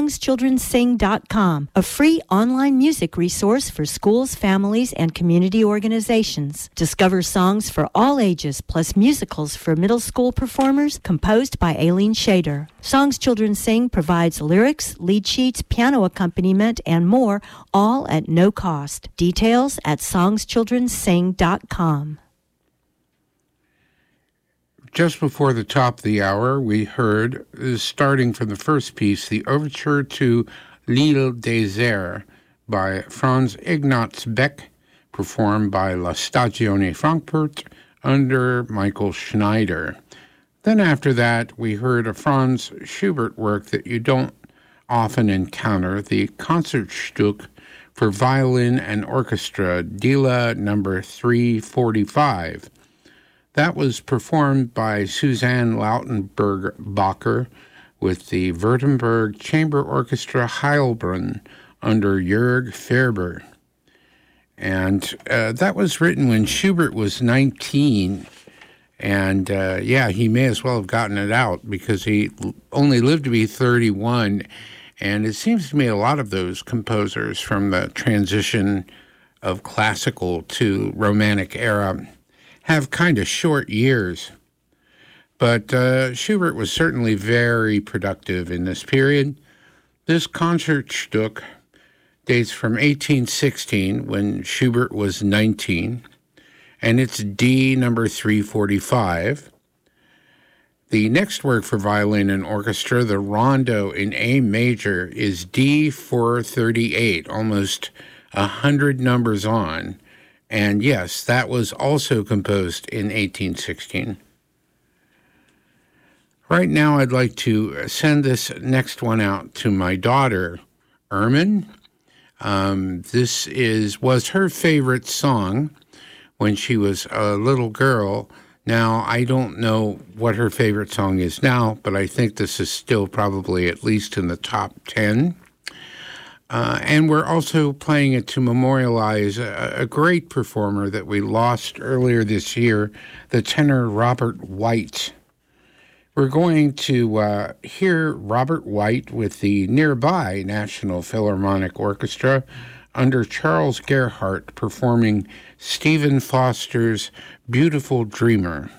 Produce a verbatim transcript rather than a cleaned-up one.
songs children sing dot com, a free online music resource for schools, families, and community organizations. Discover songs for all ages, plus musicals for middle school performers, composed by Aileen Shader. Songs Children Sing provides lyrics, lead sheets, piano accompaniment, and more, all at no cost. Details at songs children sing dot com. Just before the top of the hour, we heard, starting from the first piece, the Overture to L'Île Désert by Franz Ignaz Beck, performed by La Stagione Frankfurt under Michael Schneider. Then after that, we heard a Franz Schubert work that you don't often encounter, the Concertstück for Violin and Orchestra, Dila number three forty-five. That was performed by Suzanne Lautenberg-Bacher with the Württemberg Chamber Orchestra Heilbronn under Jörg Ferber. And uh, that was written when Schubert was nineteen. And, uh, yeah, he may as well have gotten it out because he only lived to be thirty-one. And it seems to me a lot of those composers from the transition of classical to Romantic era have kind of short years. But uh, Schubert was certainly very productive in this period. This Concertstück dates from eighteen sixteen, when Schubert was nineteen, and it's D number three forty-five. The next work for violin and orchestra, the Rondo in A major, is D four thirty-eight, almost a hundred numbers on. And yes, that was also composed in eighteen sixteen. Right now, I'd like to send this next one out to my daughter, Ermin. Um, this is was her favorite song when she was a little girl. Now, I don't know what her favorite song is now, but I think this is still probably at least in the top ten. Uh, and we're also playing it to memorialize a, a great performer that we lost earlier this year, the tenor Robert White. We're going to uh, hear Robert White with the nearby National Philharmonic Orchestra under Charles Gerhardt performing Stephen Foster's Beautiful Dreamer.